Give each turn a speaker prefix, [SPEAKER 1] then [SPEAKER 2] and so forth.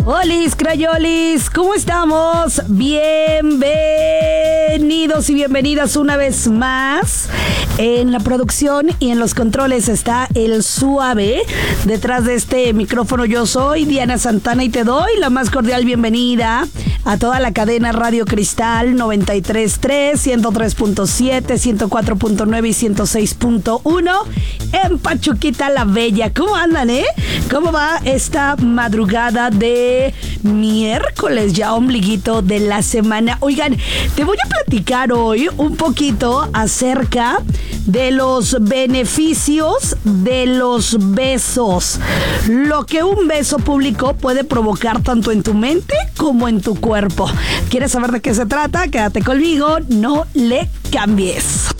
[SPEAKER 1] Olis, crayolis, ¿cómo estamos? Bienvenidos y bienvenidas una vez más. En la producción y en los controles está el Suave. Detrás de este micrófono yo soy Diana Santana y te doy la más cordial bienvenida a toda la cadena Radio Cristal 93.3, 103.7, 104.9 y 106.1 en Pachuquita la Bella. ¿Cómo andan, ¿Cómo va esta madrugada de miércoles, ya ombliguito de la semana? Oigan, te voy a platicar hoy un poquito acerca de los beneficios de los besos. Lo que un beso público puede provocar tanto en tu mente como en tu cuerpo. ¿Quieres saber de qué se trata? Quédate conmigo, no le cambies.